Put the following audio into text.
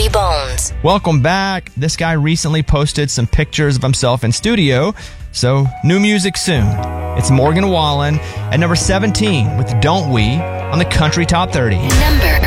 Heavy Bones. Welcome back. This guy recently posted some pictures of himself in studio, so new music soon. It's Morgan Wallen at number 17 with Don't We on the Country Top 30. Number